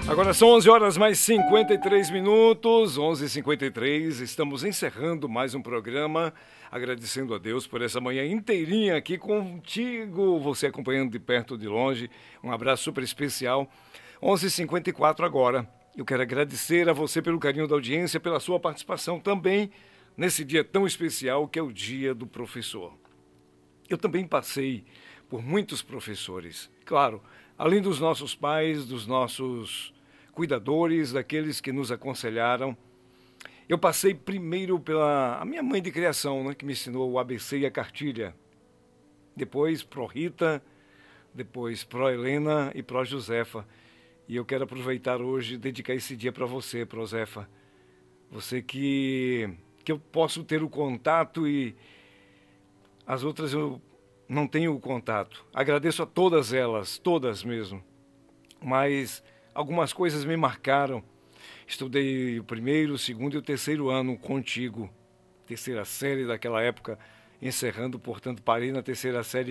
Agora são 11 horas mais 53 minutos, 11h53, estamos encerrando mais um programa, agradecendo a Deus por essa manhã inteirinha aqui contigo, você acompanhando de perto ou de longe, um abraço super especial, 11h54 agora. Eu quero agradecer a você pelo carinho da audiência, pela sua participação também nesse dia tão especial que é o Dia do Professor. Eu também passei por muitos professores, claro, além dos nossos pais, dos nossos cuidadores, daqueles que nos aconselharam. Eu passei primeiro pela minha mãe de criação, né, que me ensinou o ABC e a cartilha. Depois Pró Rita, depois Pró Helena e Pró Josefa. E eu quero aproveitar hoje e dedicar esse dia para você, Pró Josefa. Você que eu posso ter o contato e as outras eu não tenho o contato. Agradeço a todas elas, todas mesmo. Mas algumas coisas me marcaram. Estudei o primeiro, o segundo e o terceiro ano contigo. Terceira série daquela época, encerrando, portanto, parei na terceira série em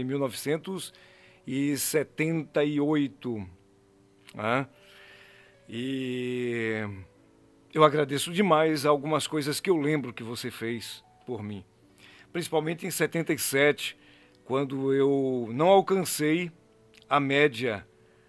1978. Né? E eu agradeço demais algumas coisas que eu lembro que você fez por mim. Principalmente em 77, quando eu não alcancei a média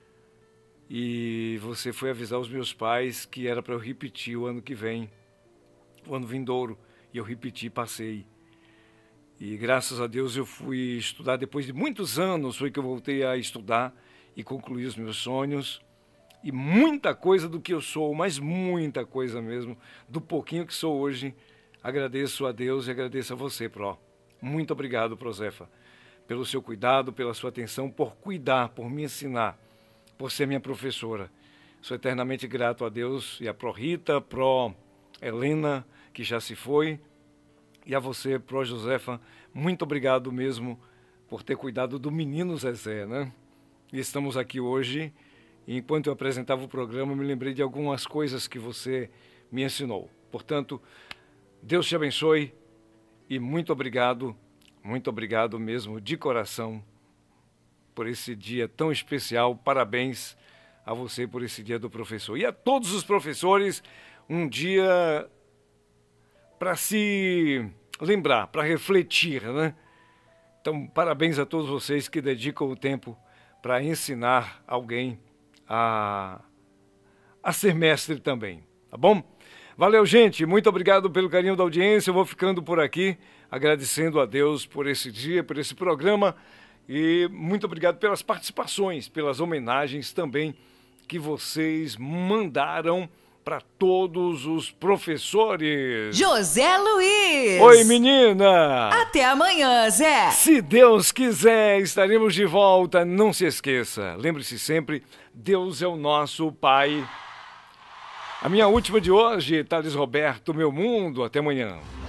e você foi avisar os meus pais que era para eu repetir o ano que vem, o ano vindouro, e eu repeti e passei. E graças a Deus eu fui estudar, depois de muitos anos foi que eu voltei a estudar e concluí os meus sonhos. E muita coisa do que eu sou, mas muita coisa mesmo, do pouquinho que sou hoje, agradeço a Deus e agradeço a você, Pró. Muito obrigado, Pró Zefa, pelo seu cuidado, pela sua atenção, por cuidar, por me ensinar, por ser minha professora. Sou eternamente grato a Deus e a Pró Rita, Pró Helena, que já se foi, e a você, Pró Josefa, muito obrigado mesmo por ter cuidado do menino Zezé, né? E estamos aqui hoje, e enquanto eu apresentava o programa, eu me lembrei de algumas coisas que você me ensinou. Portanto, Deus te abençoe e muito obrigado mesmo, de coração, por esse dia tão especial. Parabéns a você por esse dia do professor. E a todos os professores, um dia para se lembrar, para refletir, né? Então, parabéns a todos vocês que dedicam o tempo para ensinar alguém a ser mestre também, tá bom? Valeu, gente, muito obrigado pelo carinho da audiência. Eu vou ficando por aqui, agradecendo a Deus por esse dia, por esse programa. E muito obrigado pelas participações, pelas homenagens também que vocês mandaram para todos os professores. José Luiz! Oi, menina! Até amanhã, Zé! Se Deus quiser, estaremos de volta. Não se esqueça, lembre-se sempre, Deus é o nosso Pai. A minha última de hoje, Thales Roberto, Meu Mundo. Até amanhã.